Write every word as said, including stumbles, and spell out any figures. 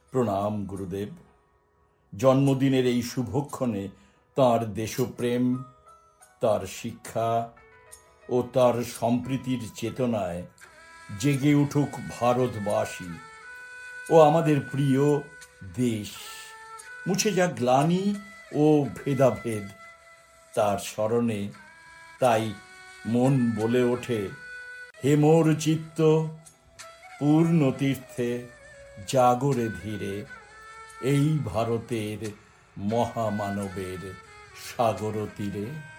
প্রণাম গুরুদেব। জন্মদিনের এই শুভক্ষণে তাঁর দেশপ্রেম, তার শিক্ষা ও তার সম্প্রীতির চেতনায় জেগে উঠুক ভারতবাসী ও আমাদের প্রিয় দেশ। মুছে যাক গ্লানি ও ভেদাভেদ তার স্মরণে। তাই মন বলে ওঠে, হে মোর চিত্ত পূর্ণ তীর্থে জাগরে ধীরে, এই ভারতের মহামানবের সাগর তীরে।